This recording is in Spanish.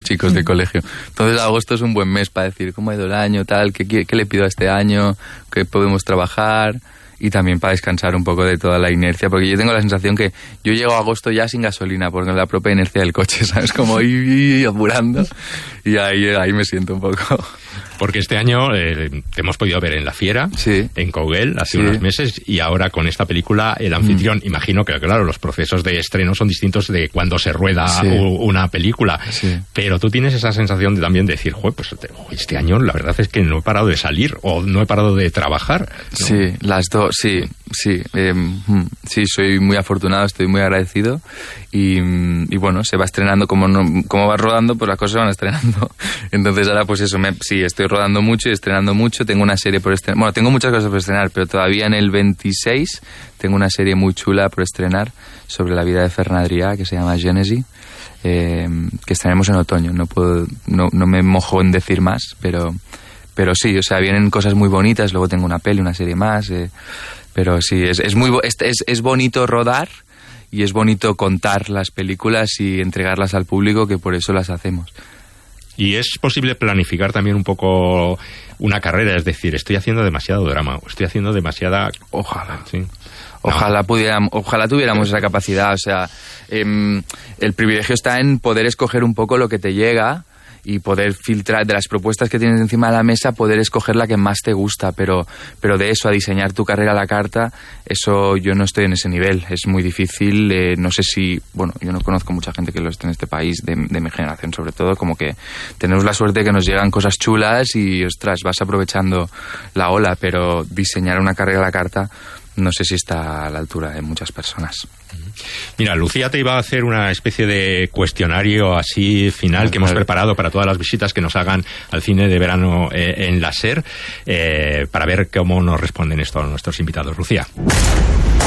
chicos de colegio. Entonces agosto es un buen mes para decir cómo ha ido el año, tal, qué le pido a este año, qué podemos trabajar, y también para descansar un poco de toda la inercia, porque yo tengo la sensación que yo llego a agosto ya sin gasolina, porque la propia inercia del coche, ¿sabes? Como ir apurando, y ahí me siento un poco. Porque este año te hemos podido ver en La Fiera, sí, en Kogel, hace sí, unos meses, y ahora con esta película, El Anfitrión. Imagino que, claro, los procesos de estreno son distintos de cuando se rueda sí, una película. Sí. Pero tú tienes esa sensación de también decir, pues este año la verdad es que no he parado de salir, o no he parado de trabajar, ¿no? Sí, las dos, sí. Sí, soy muy afortunado, estoy muy agradecido, y bueno, se va estrenando, como va rodando, pues las cosas se van estrenando. Entonces ahora pues eso, sí, estoy rodando mucho y estrenando mucho. Tengo una serie por estrenar, bueno, tengo muchas cosas por estrenar, pero todavía en el 26 tengo una serie muy chula por estrenar sobre la vida de Ferran Adrià, que se llama Gènesi, que estrenaremos en otoño. No me mojo en decir más, pero sí, o sea, vienen cosas muy bonitas. Luego tengo una peli, una serie más, pero sí, es bonito rodar, y es bonito contar las películas y entregarlas al público, que por eso las hacemos. Y es posible planificar también un poco una carrera, es decir, estoy haciendo demasiado drama, o estoy haciendo demasiada... Ojalá. Sí. Ojalá tuviéramos esa capacidad, o sea, el privilegio está en poder escoger un poco lo que te llega, y poder filtrar de las propuestas que tienes encima de la mesa, poder escoger la que más te gusta, pero de eso a diseñar tu carrera a la carta, eso yo no estoy en ese nivel, es muy difícil. No sé si, bueno, yo no conozco mucha gente que lo esté en este país, de mi generación sobre todo, como que tenemos la suerte de que nos llegan cosas chulas y, ostras, vas aprovechando la ola, pero diseñar una carrera a la carta no sé si está a la altura de muchas personas. Mira, Lucía te iba a hacer una especie de cuestionario así final que hemos preparado para todas las visitas que nos hagan al cine de verano en la SER, para ver cómo nos responden esto nuestros invitados. Lucía.